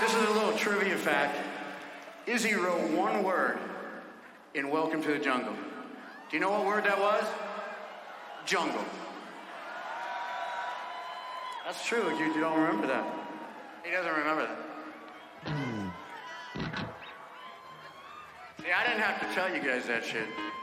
This is a little trivia fact. Izzy wrote one word in Welcome to the Jungle. Do you know what word that was? Jungle. That's true. You don't remember that. He doesn't remember that. See, I didn't have to tell you guys that shit.